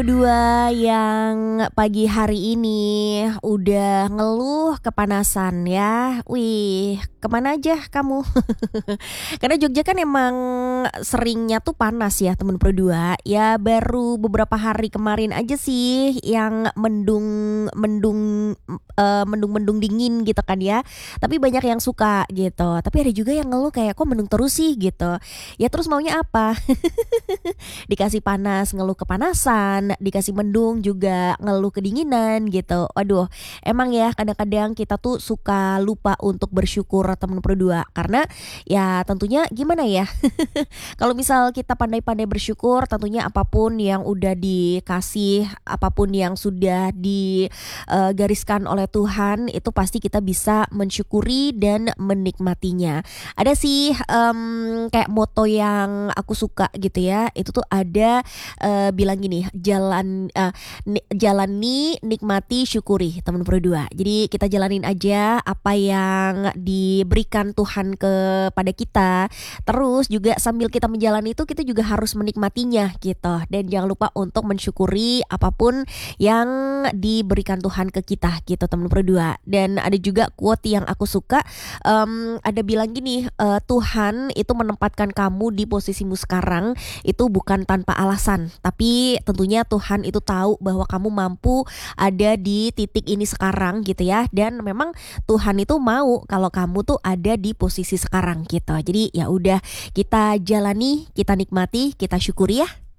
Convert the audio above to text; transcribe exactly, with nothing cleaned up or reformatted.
Berdua yang pagi hari ini udah ngeluh kepanasan ya. Wih, kemana aja kamu? Karena Jogja kan emang seringnya tuh panas ya temen berdua. Ya baru beberapa hari kemarin aja sih yang mendung mendung eh, mendung-mendung dingin gitu kan ya. Tapi banyak yang suka gitu. Tapi ada juga yang ngeluh kayak kok mendung terus sih gitu. Ya terus maunya apa? Dikasih panas ngeluh kepanasan, dikasih mendung juga ngeluh kedinginan gitu. Waduh, emang ya kadang-kadang kita tuh suka lupa untuk bersyukur temen berdua karena ya tentunya gimana ya. Kalau misal kita pandai-pandai bersyukur, tentunya apapun yang udah dikasih, apapun yang sudah digariskan oleh Tuhan, itu pasti kita bisa mensyukuri dan menikmatinya. Ada sih em, kayak moto yang aku suka gitu ya. Itu tuh ada eh, bilang gini, jalan eh, ni- jalani, nikmati, syukuri teman berdua. Jadi kita jalanin aja apa yang diberikan Tuhan kepada kita. Terus juga sambil kita menjalani itu kita juga harus menikmatinya gitu. Dan jangan lupa untuk mensyukuri apapun yang diberikan Tuhan ke kita gitu teman berdua. Dan ada juga quote yang aku suka, em, ada bilang gini, eh, Tuhan itu menempatkan kamu di posisimu sekarang itu bukan tanpa alasan, tapi tentunya Tuhan itu tahu bahwa kamu mampu ada di titik ini sekarang gitu ya. Dan memang Tuhan itu mau kalau kamu tuh ada di posisi sekarang gitu. Jadi ya udah, kita jalani, kita nikmati, kita syukuri ya.